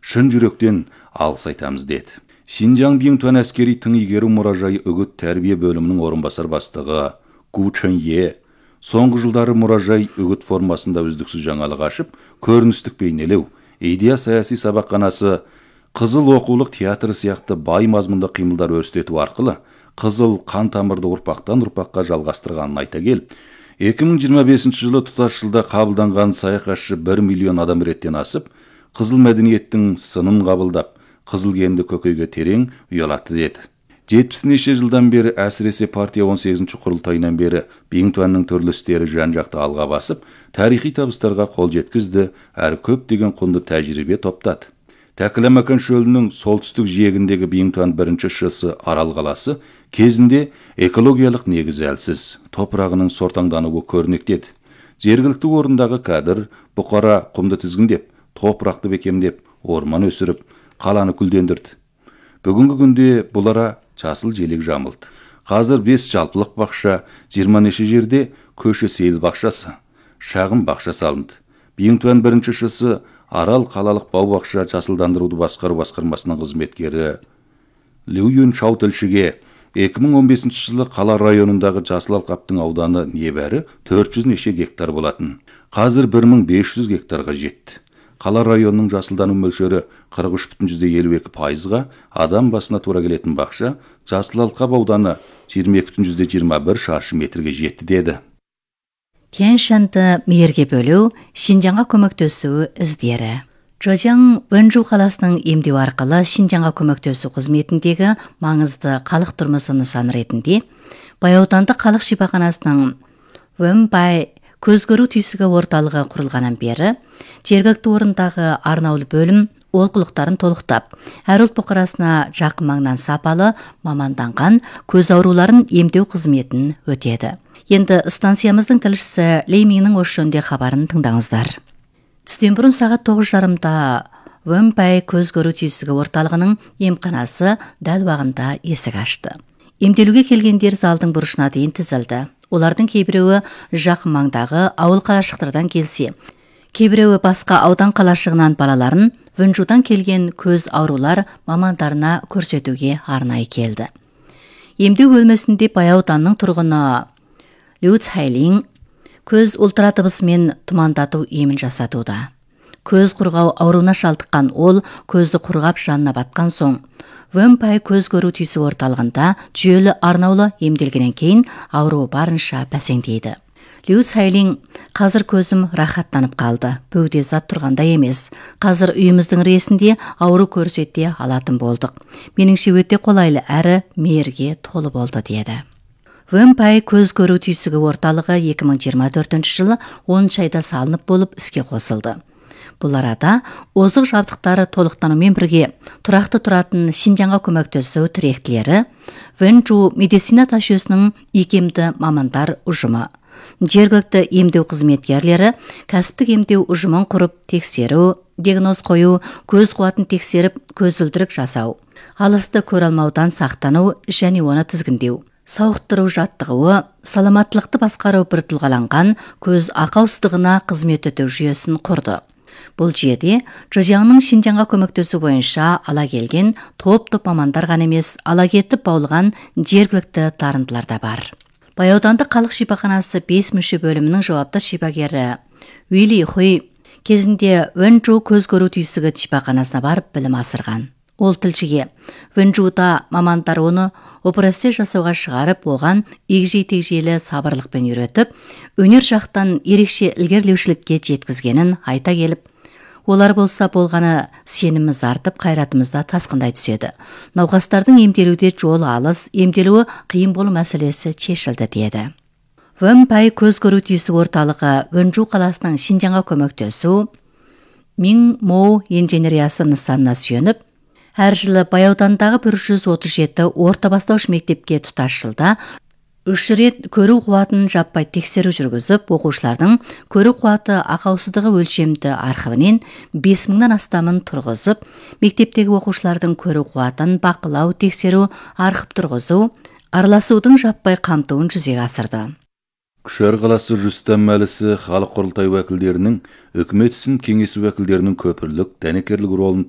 шын жүректен алғыс айтамыз деді. Шинжаң Биңтуан әскери тың игеру мұражайы үгіт тәрбие бөлімінің орынбасар бастығы Ку Чен Е соңғы жылдары мұражай үгіт формасында үздіксіз жаңалық ашып, көріністік бейнелеу, идея саяси сабақханасы, қызыл оқулық театры сияқты бай мазмұнды қимылдар өрістету арқылы қызыл қан тамырды ұрпақтан ұрпаққа жалғастырғанын айта келіп, 2025 жылы тұтас жылда қабылданған саяхатшы 1 миллион адам реттен асып, қызыл мәдениеттің сынын қабылдап, қызыл генді көкейге терең ұялатты деді. 70 жылдан бері, әсіресе партия 18-ші құрылтайынан бері Биңтуанның түрлі істері жан-жақты алға басып, тарихи табыстарға қол жеткізді, әрі көптеген құнды тәжірибе топтады. Тәкіламакан шөлінің солтүстік жиегіндегі Биңтуан бірінші шысы Арал қаласы кезінде экологиялық негізі әлсіз, топырағының сортаңдануы көрнектеді. Жергілікті орындағы кәдір, бұқара құмды тізгіндеп, топырақты бекемдеп, орман өсіріп, қаланы гүлдендірді. Бүгінгі күнде бұлара жасыл желек жамылды. Қазір 5 жалпылық бақша, 20 жерде көші сейіл бақшасы, шағын бақша салынды. Биңтуан бірінші шысы Арал қалалық бау-бақша жасылдандыруды басқару басқармасының қызметкері Лю Юн Шау тілшіге 2015 жылы қала районындағы жасыл алқаптың ауданы небәрі 400 неше гектар болатын. Қазір 1500 гектарға жетті. Қала районының жасылдану мөлшері 43,52%-ға, адам басына тура келетін бақша жасыл алқап ауданы 22,21 шаршы метрге жетті деді. Тяньшанды мейірге бөлу, Шинжаңға көмектесу іздері. Чжоужяң Вэнжу қаласының емдеу арқылы Шинжаңға көмектесу қызметіндегі маңызды халық тұрмысы нысаны ретінде Баяуданды халық шипаханасының Вэнбай көз көру түйсігі орталығы құрылғаннан бері жергілікті орындағы арнаулы бөлім олқылықтарын толықтап, әр ұлт бұқарасына жақын маңнан сапалы маманданған көз ауруларын емдеу қызметін өтеді. Енді станциямыздың тілшісі Лейминнің осы жөнінде хабарын тыңдаңыздар. Түстен бұрын сағат 9:30-да Вэнбай көз көру түйсігі орталығының емханасы дәл уақытында есік ашты. Емделуге келгендер залдың бұрышына дейін тізілді. Олардың кейбіреуі жақын маңдағы ауыл қалашықтардан келсе, кейбіреуі басқа аудан қалашығынан балаларын Вэнжудан келген көз аурулар мамандарына көрсетуге арнайы келді. Емдеу бөлмесінде Баяуданның тұрғыны Лю Цайлин көз ультрадыбысымен тұмандату емін жасатуда. Көз құрғау ауруына шалдыққан ол көзді құрғап жанына батқан соң, Вэнбай көз көру түйсігі орталығында жүйелі арнаулы емделгеннен кейін ауруы барынша бәсеңдейді. Лю Цайлин қазір көзім рахаттанып қалды. Бөгде зат тұрғанда емес. Қазір үйіміздің ресінде ауру көрсете алатын болдық. Меніңше өте қолайлы әрі мейірге толы болды деді. Вэнбай көз көру түйсігі орталығы 2024 жылы 10 айда салынып болып іске қосылды. Бұл арада озық жабдықтары толықтанумен бірге тұрақты тұратын Шинжаңға көмектесу тіректілері Вэнжу медицина ташүйесінің икемді мамандар ұжымы, жергілікті емдеу қызметкерлері кәсіптік емдеу ұжымын құрып тексеру, диагноз қою, көз қуатын тексеріп, көзілдірік жасау, алысты көре алмаудан сақтану және оны тізгіндеу, сауықтыру жаттығуы, саламаттылықты басқару бір тұлғаланған көз ақаусыздығына қызмет ету жүйесін құрды. Бұл жүйеде Чжоужяңның Шинжаңға көмектесу бойынша ала келген топ-топ мамандар ғана емес, ала кетіп баулыған жергілікті дарындылар да бар. Баяуданды халық шипаханасы 5 мүше бөлімінің жауапты шипагері Уили Хуй кезінде Вэнжу көз көру түйсігі шипаханасына барып білім асырған. Ол тілшіге Вэнжуда мамандар оны операция жасауға шығарып, оған егжей-тегжейлі сабырлықпен үйретіп, өнер жақтан ерекше ілгерілеушілікке жеткізгенін айта келіп, олар болса болғаны сеніміміз артып, қайратымызда тасқындай түседі. Науқастардың емделуде жолы алыс, емделуі қиын болу мәселесі шешілді деді. Вэнбай көз көру түйсігі орталығы Вэнжу қаласының Шинжаңға көмектесу Мин Моу инженериясы нысанына сүйеніп, әр жылы Баяудандағы 137 орта бастауыш мектепке тұтас жылда 3 рет көру қуатын жаппай тексеру жүргізіп, оқушылардың көру қуаты ақаусыздығы өлшемді архивінен 5000-нан астамын тұрғызып, мектептегі оқушылардың көру қуатын бақылау, тексеру, архив тұрғызу, араласудың жаппай қамтуын жүзеге асырды. Күшер қаласы Рүстем Мәлісі халық құрылтай уәкілдерінің, үкімет ісін кеңес уәкілдерінің көпірлік, дәнекерлік ролын